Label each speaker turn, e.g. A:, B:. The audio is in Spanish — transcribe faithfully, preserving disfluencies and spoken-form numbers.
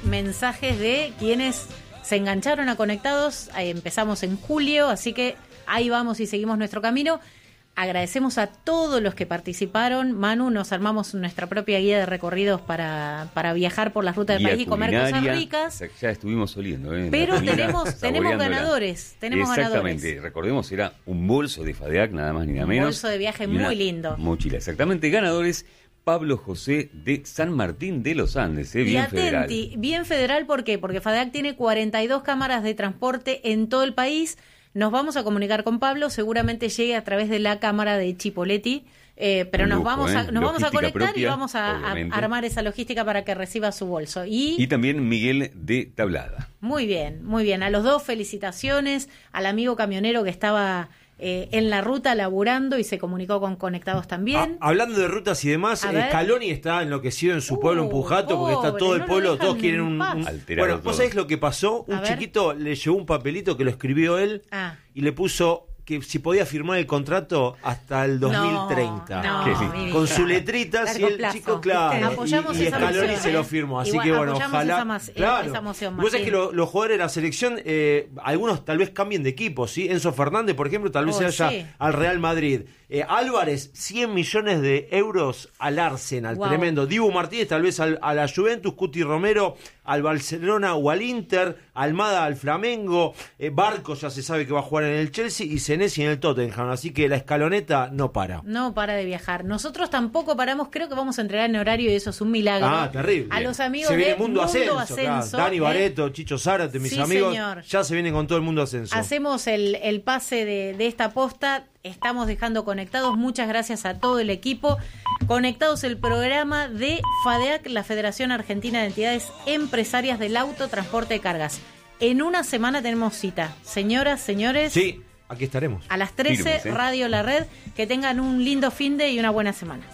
A: mensajes de quienes se engancharon a Conectados. Ahí empezamos en julio, así que ahí vamos y seguimos nuestro camino. Agradecemos a todos los que participaron. Manu, nos armamos nuestra propia guía de recorridos para, para viajar por las rutas del país y comer cosas ricas.
B: Ya estuvimos oliendo, ¿eh?
A: Pero tenemos tenemos ganadores. Tenemos
B: exactamente.
A: Ganadores.
B: Recordemos, era un bolso de FADEAC, nada más ni nada menos.
A: Un bolso de viaje muy lindo.
B: Mochila, exactamente. Ganadores, Pablo José de San Martín de los Andes, ¿eh? Bien
A: y atenti,
B: federal.
A: Bien federal, ¿por qué? Porque FADEAC tiene cuarenta y dos cámaras de transporte en todo el país. Nos vamos a comunicar con Pablo, seguramente llegue a través de la cámara de Chipoleti, eh, pero
B: lujo,
A: nos vamos a
B: ¿eh?
A: nos vamos a conectar
B: propia,
A: y vamos a, a armar esa logística para que reciba su bolso. Y,
B: y también Miguel de Tablada.
A: Muy bien, muy bien. A los dos felicitaciones, al amigo camionero que estaba eh, en la ruta laburando y se comunicó con Conectados también.
C: Ah, hablando de rutas y demás, eh, Scaloni está enloquecido en su uh, pueblo, en Pujato, porque está todo el
A: no
C: pueblo, todos quieren un... un bueno, ¿vos sabés lo que pasó? Un chiquito le llevó un papelito que lo escribió él
A: ah.
C: y le puso que si podía firmar el contrato hasta el dos mil treinta.
A: No, no,
C: con su letrita, si el
A: plazo.
C: chico, claro,
A: Apoyamos
C: y, y Scaloni
A: moción,
C: se
A: ¿eh?
C: lo firmó. Así
A: Igual,
C: que bueno, ojalá.
A: Esa, mas,
C: claro.
A: esa moción,
C: Vos sabés que lo, los jugadores de la selección, eh, algunos tal vez cambien de equipo, ¿sí? Enzo Fernández, por ejemplo, tal vez
A: oh,
C: se vaya
A: sí.
C: al Real Madrid. Eh, Álvarez, cien millones de euros al Arsenal, wow. Tremendo. Dibu Martínez, tal vez al, a la Juventus, Cuti Romero al Barcelona o al Inter, Almada al Flamengo, eh, Barcos ya se sabe que va a jugar en el Chelsea y Senesi en el Tottenham, así que la escaloneta no para.
A: No para de viajar. Nosotros tampoco paramos, creo que vamos a entregar en horario y eso es un milagro.
C: Ah, terrible.
A: A los amigos
C: se viene
A: de
C: Mundo,
A: Mundo
C: Ascenso,
A: Ascenso
C: Dani
A: ¿eh?
C: Bareto, Chicho Zárate, mis
A: sí,
C: amigos,
A: señor.
C: Ya se vienen con todo el Mundo Ascenso.
A: Hacemos el, el pase de, de esta posta. Estamos dejando Conectados. Muchas gracias a todo el equipo. Conectados, el programa de FADEAC, la Federación Argentina de Entidades Empresarias del Autotransporte de Cargas. En una semana tenemos cita. Señoras, señores.
C: Sí, aquí estaremos.
A: A las trece, Firmes, ¿eh? Radio La Red. Que tengan un lindo finde y una buena semana.